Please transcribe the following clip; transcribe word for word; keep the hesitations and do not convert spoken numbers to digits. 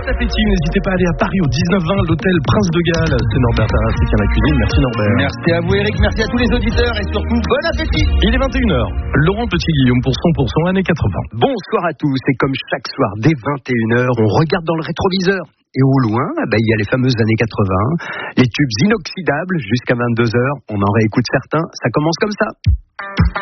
Bon appétit, n'hésitez pas à aller à Paris au dix-neuf vingt, l'hôtel Prince de Galles. C'est Norbert Tarras qui tient la cuisine. Merci Norbert. Merci à vous Eric, merci à tous les auditeurs et surtout bon appétit. Il est vingt et une heures. Laurent Petit-Guillaume pour cent pour cent années quatre-vingts. Bonsoir à tous, et comme chaque soir dès vingt et une heures, on regarde dans le rétroviseur. Et au loin, bah, il y a les fameuses années quatre-vingts, les tubes inoxydables jusqu'à vingt-deux heures. On en réécoute certains, ça commence comme ça.